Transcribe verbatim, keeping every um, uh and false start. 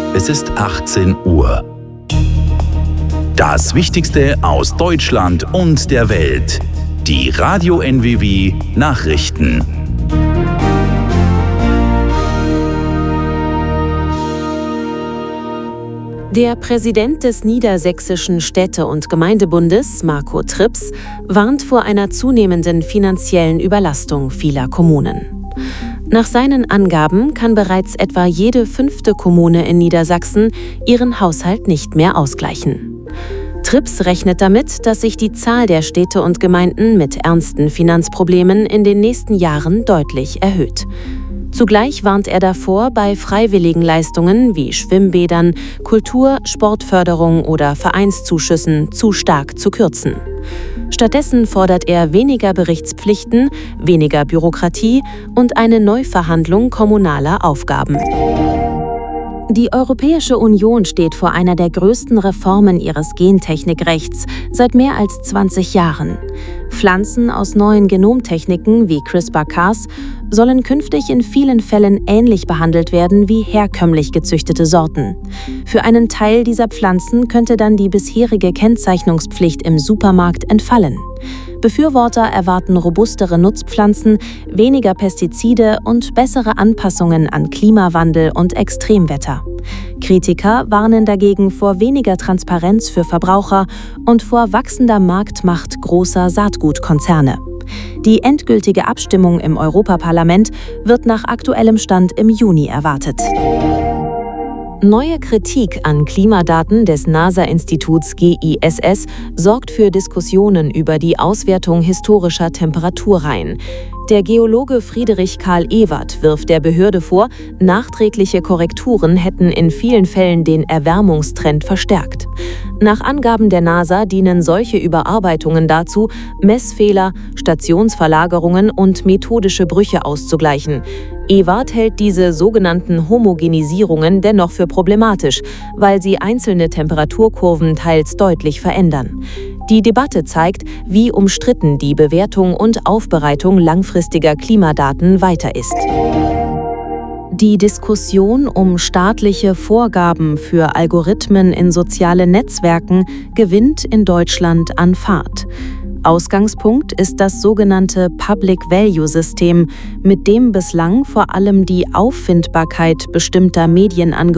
Es ist achtzehn Uhr. Das Wichtigste aus Deutschland und der Welt. Die Radio N W W Nachrichten. Der Präsident des Niedersächsischen Städte- und Gemeindebundes, Marco Trips, warnt vor einer zunehmenden finanziellen Überlastung vieler Kommunen. Nach seinen Angaben kann bereits etwa jede fünfte Kommune in Niedersachsen ihren Haushalt nicht mehr ausgleichen. Trips rechnet damit, dass sich die Zahl der Städte und Gemeinden mit ernsten Finanzproblemen in den nächsten Jahren deutlich erhöht. Zugleich warnt er davor, bei freiwilligen Leistungen wie Schwimmbädern, Kultur-, Sportförderung oder Vereinszuschüssen zu stark zu kürzen. Stattdessen fordert er weniger Berichtspflichten, weniger Bürokratie und eine Neuverhandlung kommunaler Aufgaben. Die Europäische Union steht vor einer der größten Reformen ihres Gentechnikrechts seit mehr als zwanzig Jahren. Pflanzen aus neuen Genomtechniken wie CRISPR-Cas sollen künftig in vielen Fällen ähnlich behandelt werden wie herkömmlich gezüchtete Sorten. Für einen Teil dieser Pflanzen könnte dann die bisherige Kennzeichnungspflicht im Supermarkt entfallen. Befürworter erwarten robustere Nutzpflanzen, weniger Pestizide und bessere Anpassungen an Klimawandel und Extremwetter. Kritiker warnen dagegen vor weniger Transparenz für Verbraucher und vor wachsender Marktmacht großer Saatgutkonzerne. Die endgültige Abstimmung im Europaparlament wird nach aktuellem Stand im Juni erwartet. Neue Kritik an Klimadaten des NASA-Instituts G I S S sorgt für Diskussionen über die Auswertung historischer Temperaturreihen. Der Geologe Friedrich Karl Ewert wirft der Behörde vor, nachträgliche Korrekturen hätten in vielen Fällen den Erwärmungstrend verstärkt. Nach Angaben der NASA dienen solche Überarbeitungen dazu, Messfehler, Stationsverlagerungen und methodische Brüche auszugleichen. Ewert hält diese sogenannten Homogenisierungen dennoch für problematisch, weil sie einzelne Temperaturkurven teils deutlich verändern. Die Debatte zeigt, wie umstritten die Bewertung und Aufbereitung langfristiger Klimadaten weiter ist. Die Diskussion um staatliche Vorgaben für Algorithmen in sozialen Netzwerken gewinnt in Deutschland an Fahrt. Ausgangspunkt ist das sogenannte Public-Value-System, mit dem bislang vor allem die Auffindbarkeit bestimmter Medienangebote